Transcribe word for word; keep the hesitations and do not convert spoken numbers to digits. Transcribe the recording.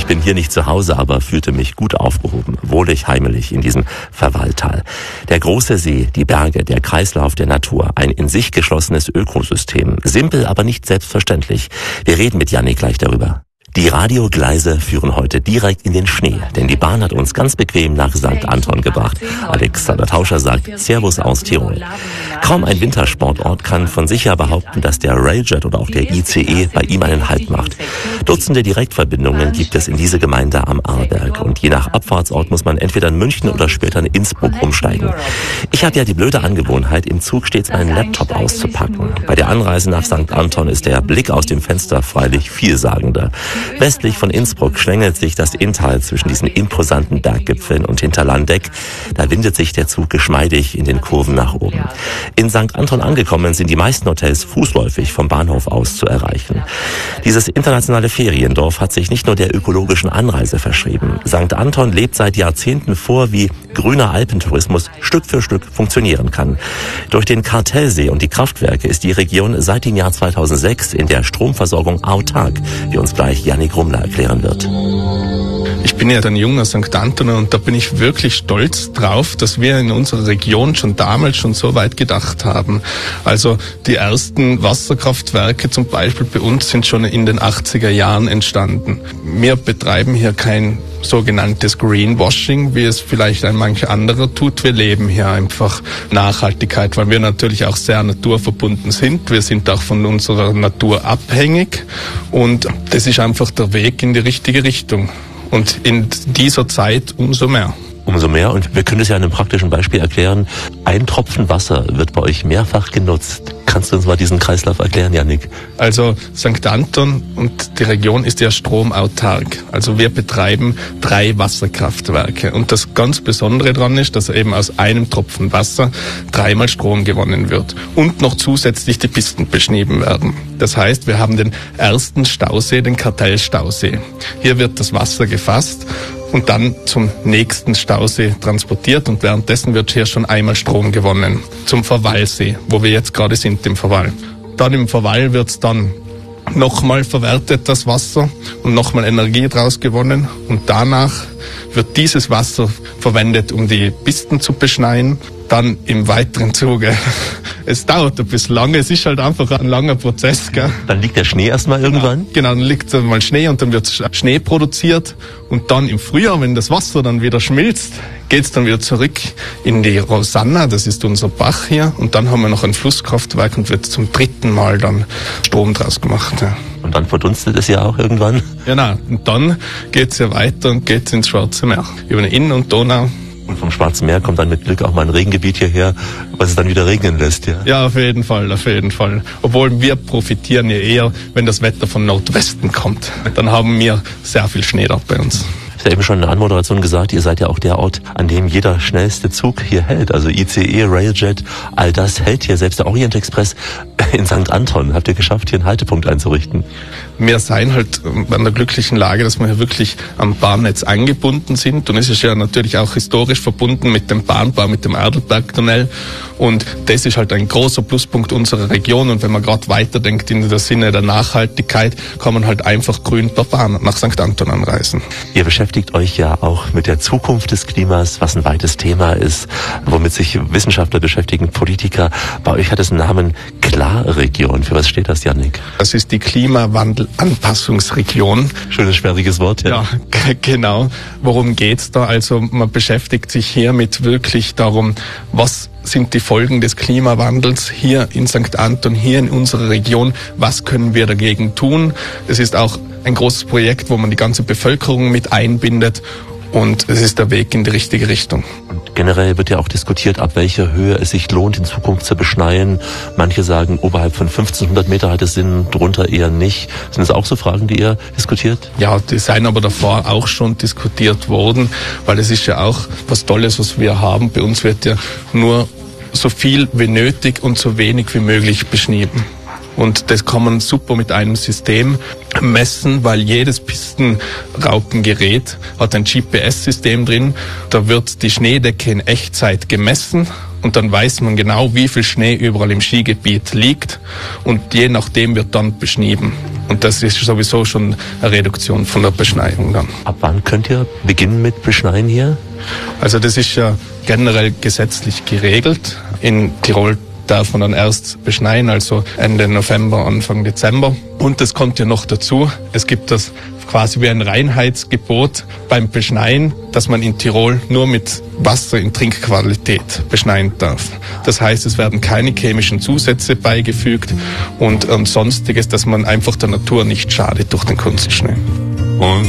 bin hier nicht zu Hause, aber fühlte mich gut aufgehoben, wohlig heimelig in diesem Verwalltal. Der große See, die Berge, der Kreislauf der Natur, ein in sich geschlossenes Ökosystem. Simpel, aber nicht selbstverständlich. Wir reden mit Jannik gleich darüber. Die Radiogleise führen heute direkt in den Schnee, denn die Bahn hat uns ganz bequem nach Sankt Anton gebracht. Alexander Tauscher sagt Servus aus Tirol. Kaum ein Wintersportort kann von sich her behaupten, dass der Railjet oder auch der I C E bei ihm einen Halt macht. Dutzende Direktverbindungen gibt es in diese Gemeinde am Arlberg und je nach Abfahrtsort muss man entweder in München oder später in Innsbruck umsteigen. Ich habe ja die blöde Angewohnheit, im Zug stets meinen Laptop auszupacken. Bei der Anreise nach Sankt Anton ist der Blick aus dem Fenster freilich vielsagender. Westlich von Innsbruck schlängelt sich das Inntal zwischen diesen imposanten Berggipfeln und hinter Landeck. Da windet sich der Zug geschmeidig in den Kurven nach oben. In Sankt Anton angekommen sind die meisten Hotels fußläufig vom Bahnhof aus zu erreichen. Dieses internationale Feriendorf hat sich nicht nur der ökologischen Anreise verschrieben. Sankt Anton lebt seit Jahrzehnten vor, wie grüner Alpentourismus Stück für Stück funktionieren kann. Durch den Kartellsee und die Kraftwerke ist die Region seit dem Jahr zweitausendsechs in der Stromversorgung autark, wie uns gleich Jannik Rummler erklären wird. Ich bin ja ein junger Sankt Antoner und da bin ich wirklich stolz drauf, dass wir in unserer Region schon damals schon so weit gedacht haben. Also die ersten Wasserkraftwerke zum Beispiel bei uns sind schon in den achtziger Jahren entstanden. Wir betreiben hier kein sogenanntes Greenwashing, wie es vielleicht ein mancher anderer tut. Wir leben hier einfach Nachhaltigkeit, weil wir natürlich auch sehr naturverbunden sind. Wir sind auch von unserer Natur abhängig und das ist einfach der Weg in die richtige Richtung. Und in dieser Zeit umso mehr. Umso mehr. Und wir können es ja an einem praktischen Beispiel erklären. Ein Tropfen Wasser wird bei euch mehrfach genutzt. Kannst du uns mal diesen Kreislauf erklären, Jannik? Also Sankt Anton und die Region ist ja stromautark. Also wir betreiben drei Wasserkraftwerke. Und das ganz Besondere daran ist, dass eben aus einem Tropfen Wasser dreimal Strom gewonnen wird. Und noch zusätzlich die Pisten beschnieben werden. Das heißt, wir haben den ersten Stausee, den Kartellstausee. Hier wird das Wasser gefasst und dann zum nächsten Stausee transportiert und währenddessen wird hier schon einmal Strom gewonnen. Zum Verwallsee, wo wir jetzt gerade sind im Verwall. Dann im Verwall wird es dann nochmal verwertet, das Wasser, und nochmal Energie draus gewonnen und danach wird dieses Wasser verwendet, um die Pisten zu beschneien. Dann im weiteren Zuge. Es dauert ein bisschen lange, es ist halt einfach ein langer Prozess. Gell? Dann liegt der Schnee erstmal irgendwann? Genau, genau, dann liegt mal Schnee und dann wird Schnee produziert. Und dann im Frühjahr, wenn das Wasser dann wieder schmilzt, geht's dann wieder zurück in die Rosanna, das ist unser Bach hier. Und dann haben wir noch ein Flusskraftwerk und wird zum dritten Mal dann Strom draus gemacht. Ja. Und dann verdunstet es ja auch irgendwann? Genau, und dann geht's ja weiter und geht's ins Schwarze Meer. Über den Inn und Donau. Und vom Schwarzen Meer kommt dann mit Glück auch mal ein Regengebiet hierher, was es dann wieder regnen lässt, ja? Ja, auf jeden Fall, auf jeden Fall. Obwohl wir profitieren ja eher, wenn das Wetter von Nordwesten kommt. Dann haben wir sehr viel Schnee da bei uns. Ich habe eben schon in der Anmoderation gesagt, ihr seid ja auch der Ort, an dem jeder schnellste Zug hier hält. Also I C E, Railjet, all das hält hier. Selbst der Orient Express in Sankt Anton habt ihr geschafft, hier einen Haltepunkt einzurichten. Wir seien halt an der glücklichen Lage, dass wir hier wirklich am Bahnnetz angebunden sind. Und es ist ja natürlich auch historisch verbunden mit dem Bahnbau, mit dem Erdelbergtunnel. Und das ist halt ein großer Pluspunkt unserer Region. Und wenn man gerade weiterdenkt in der Sinne der Nachhaltigkeit, kann man halt einfach grün per Bahn nach Sankt Anton anreisen. Ihr beschäftigt euch ja auch mit der Zukunft des Klimas, was ein weites Thema ist, womit sich Wissenschaftler beschäftigen, Politiker. Bei euch hat es einen Namen Klarregion. Für was steht das, Jannik? Das ist die Klimawandel-Anpassungsregion. Schönes, sperriges Wort, ja. Ja, g- genau. Worum geht's da? Also man beschäftigt sich hier mit wirklich darum, was sind die Folgen des Klimawandels hier in Sankt Anton, hier in unserer Region. Was können wir dagegen tun? Es ist auch ein großes Projekt, wo man die ganze Bevölkerung mit einbindet. Und es ist der Weg in die richtige Richtung. Und generell wird ja auch diskutiert, ab welcher Höhe es sich lohnt, in Zukunft zu beschneien. Manche sagen, oberhalb von fünfzehnhundert Meter hat es Sinn, drunter eher nicht. Sind das auch so Fragen, die ihr diskutiert? Ja, die seien aber davor auch schon diskutiert worden, weil es ist ja auch was Tolles, was wir haben. Bei uns wird ja nur so viel wie nötig und so wenig wie möglich beschnitten. Und das kann man super mit einem System messen, weil jedes Pistenraupengerät hat ein G P S-System drin. Da wird die Schneedecke in Echtzeit gemessen und dann weiß man genau, wie viel Schnee überall im Skigebiet liegt und je nachdem wird dann beschnieben. Und das ist sowieso schon eine Reduktion von der Beschneiung dann. Ab wann könnt ihr beginnen mit Beschneien hier? Also das ist ja generell gesetzlich geregelt. In Tirol darf man dann erst beschneien, also Ende November, Anfang Dezember. Und es kommt ja noch dazu, es gibt das quasi wie ein Reinheitsgebot beim Beschneien, dass man in Tirol nur mit Wasser in Trinkqualität beschneien darf. Das heißt, es werden keine chemischen Zusätze beigefügt und, und Sonstiges, dass man einfach der Natur nicht schadet durch den Kunstschnee. Und